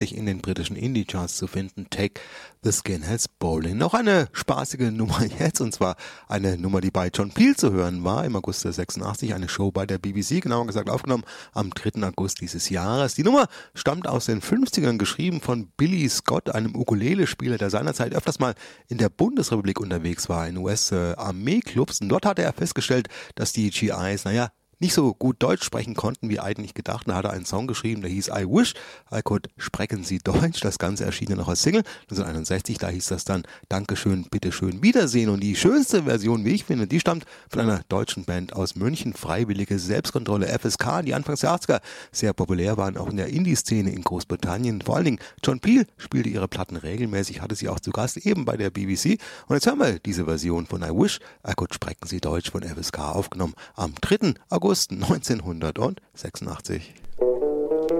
in den britischen Indie-Charts zu finden, Take the Skinheads Bowling. Noch eine spaßige Nummer jetzt, und zwar eine Nummer, die bei John Peel zu hören war, im August 86, eine Show bei der BBC, genauer gesagt aufgenommen am 3. August dieses Jahres. Die Nummer stammt aus den 50ern, geschrieben von Billy Scott, einem Ukulele-Spieler, der seinerzeit öfters mal in der Bundesrepublik unterwegs war, in US-Armeeclubs, und dort hat er festgestellt, dass die GIs, nicht so gut Deutsch sprechen konnten, wie eigentlich gedacht. Da hat er einen Song geschrieben, der hieß I Wish I Could Sprechen Sie Deutsch. Das Ganze erschien dann noch als Single 1961. Da hieß das dann Dankeschön, Bitteschön, Wiedersehen. Und die schönste Version, wie ich finde, die stammt von einer deutschen Band aus München, Freiwillige Selbstkontrolle, FSK, die Anfangs der 80er sehr populär waren, auch in der Indie-Szene in Großbritannien. Vor allen Dingen John Peel spielte ihre Platten regelmäßig, hatte sie auch zu Gast, eben bei der BBC. Und jetzt hören wir diese Version von I Wish I Could Sprechen Sie Deutsch von FSK, aufgenommen am 3. August 1986.